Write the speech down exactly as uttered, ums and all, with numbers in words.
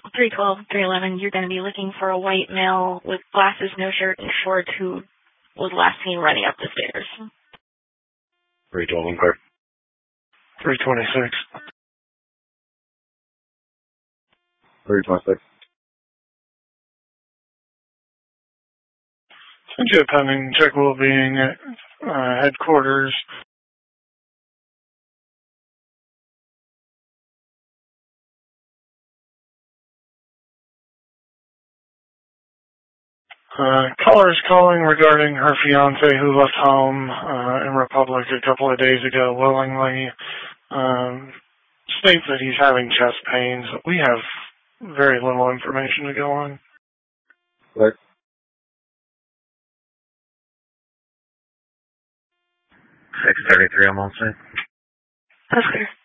three twelve, three eleven, you're going to be looking for a white male with glasses, no shirt, and shorts who was last seen running up the stairs. three twelve and clear. three twenty-six. three twenty-six. Central pending check will being at uh, headquarters. Uh, caller is calling regarding her fiance who left home uh, in Republic a couple of days ago willingly. Um, states that he's having chest pains. We have very little information to go on. Clear. six thirty-three, I'm all set. That's clear.